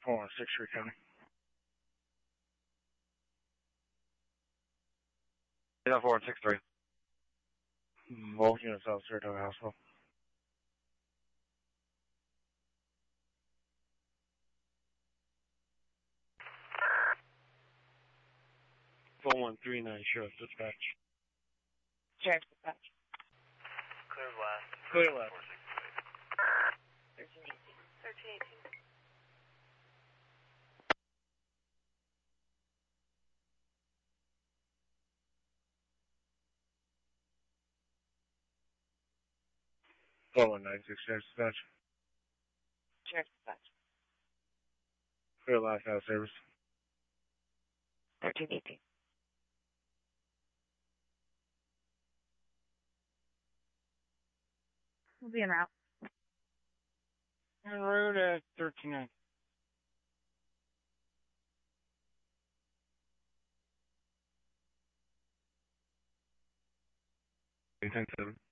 416 recoming. He's on 463. Both units out Saratoga Hospital. Phone 139, Sheriff Dispatch. Sheriff Dispatch. Clear last. Clear left. 1318. 1318. Phone 196, Sheriff Dispatch. Sheriff Dispatch. Clear last out of service. 1318. We'll be en route. En route at 1390. 10-7.